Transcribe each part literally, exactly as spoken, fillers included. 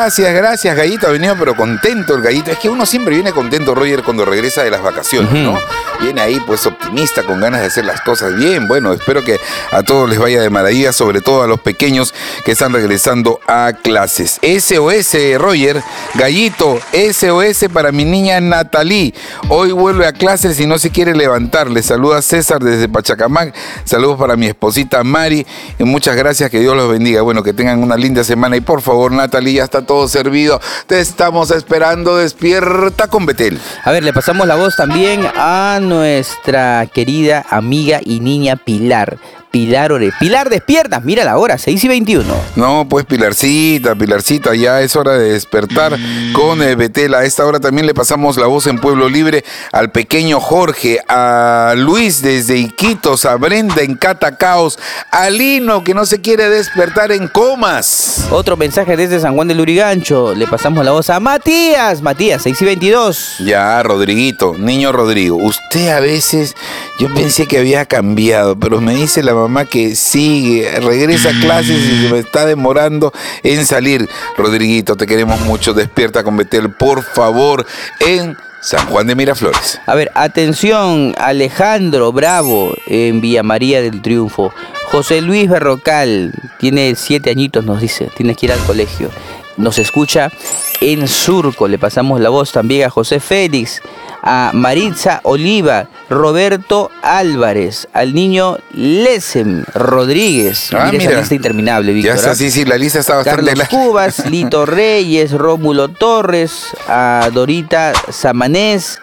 Gracias, gracias, Gallito. Ha venido pero contento el Gallito. Es que uno siempre viene contento, Roger, cuando regresa de las vacaciones, uh-huh. ¿no? Viene ahí pues optimista, con ganas de hacer las cosas bien. Bueno, espero que a todos les vaya de maravilla, sobre todo a los pequeños que están regresando a clases. S O S, Roger, Gallito, S O S para mi niña Natalie. Hoy vuelve a clases y no se quiere levantar. Le saluda César desde Pachacamac. Saludos para mi esposita Mari. Y muchas gracias, que Dios los bendiga. Bueno, que tengan una linda semana. Y por favor, Natalie, ya está todo servido. Te estamos esperando. Despierta con Betel. A ver, le pasamos la voz también a nuestra querida amiga y niña Pilar. Pilar Ore. Pilar, despierta. Mira la hora, seis y veintiuno. No, pues Pilarcita, Pilarcita, ya es hora de despertar con eh, Betel. A esta hora también le pasamos la voz en Pueblo Libre al pequeño Jorge, a Luis desde Iquitos, a Brenda en Catacaos, a Lino que no se quiere despertar en Comas. Otro mensaje desde San Juan del Lurigancho. Le pasamos la voz a Matías. Matías, seis y veintidós. Ya, Rodriguito, niño Rodrigo. Usted a veces, yo pensé que había cambiado, pero me dice la mamá que sigue, regresa a clases y se me está demorando en salir. Rodriguito, te queremos mucho. Despierta con Betel, por favor, en San Juan de Miraflores. A ver, atención, Alejandro Bravo en Villa María del Triunfo. José Luis Berrocal, tiene siete añitos, nos dice, tienes que ir al colegio. Nos escucha en Surco. Le pasamos la voz también a José Félix, a Maritza Oliva, Roberto Álvarez, al niño Lesem Rodríguez. Ah, mira, mira, esa lista interminable, Víctor. Ya está, sí, sí, la lista está bastante Carlos larga. Cubas, Lito Reyes, Rómulo Torres, a Dorita Samanés,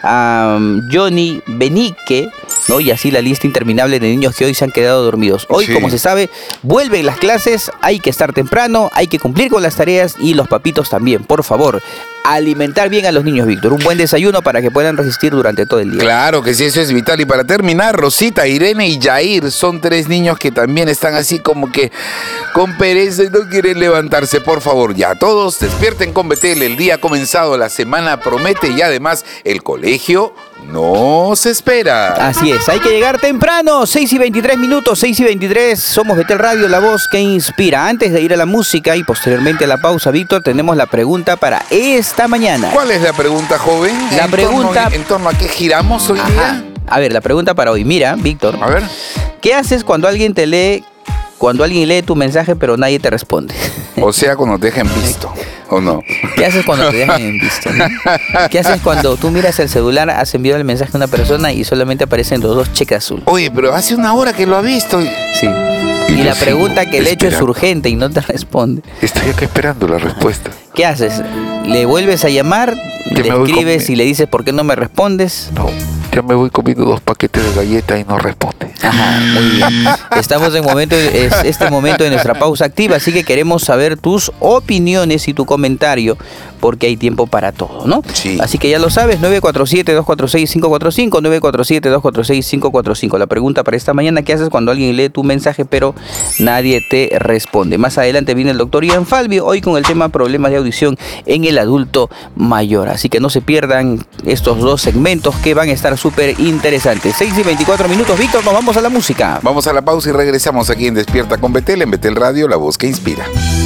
a Johnny Benique, ¿no? Y así la lista interminable de niños que hoy se han quedado dormidos. Hoy, sí, como se sabe, vuelven las clases, hay que estar temprano, hay que cumplir con las tareas y los papitos también, por favor. Alimentar bien a los niños, Víctor. Un buen desayuno para que puedan resistir durante todo el día. Claro que sí, eso es vital. Y para terminar, Rosita, Irene y Jair son tres niños que también están así como que con pereza y no quieren levantarse. Por favor, ya todos despierten con Betel. El día ha comenzado, la semana promete y además el colegio no se espera. Así es, hay que llegar temprano. seis y veintitrés minutos, seis y veintitrés. Somos Betel Radio, la voz que inspira. Antes de ir a la música y posteriormente a la pausa, Víctor, tenemos la pregunta para esta mañana. ¿Cuál es la pregunta, joven? La ¿En pregunta... Torno, ¿En torno a qué giramos hoy Ajá. día? A ver, la pregunta para hoy. Mira, Víctor. A ver. ¿Qué haces cuando alguien te lee, cuando alguien lee tu mensaje pero nadie te responde? O sea, cuando te dejan visto, ¿o no? ¿Qué haces cuando te dejan en visto, ¿no? ¿Qué haces cuando tú miras el celular, has enviado el mensaje a una persona y solamente aparecen los dos cheques azul? Oye, pero hace una hora que lo ha visto. Sí. Y, y la pregunta que le he hecho es urgente y no te responde. Estoy acá esperando la respuesta. ¿Qué haces? ¿Le vuelves a llamar? ¿Le escribes y le dices por qué no me respondes? No, ya me voy comiendo dos paquetes de galletas y no responde. Ajá, muy bien. Estamos en momento, es este momento de nuestra pausa activa, así que queremos saber tus opiniones y tu comentario, porque hay tiempo para todo, ¿no? Sí. Así que ya lo sabes, nueve cuatro siete, dos cuatro seis, cinco cuatro cinco, nueve cuatro siete, dos cuatro seis, cinco cuatro cinco. La pregunta para esta mañana: ¿qué haces cuando alguien lee tu mensaje pero nadie te responde? Más adelante viene el doctor Ian Falvio, hoy con el tema problemas de audición en el adulto mayor. Así que no se pierdan estos dos segmentos que van a estar súper interesantes. seis y veinticuatro minutos, Víctor, nos vamos a la música. Vamos a la pausa y regresamos aquí en Despierta con Betel, en Betel Radio, la voz que inspira.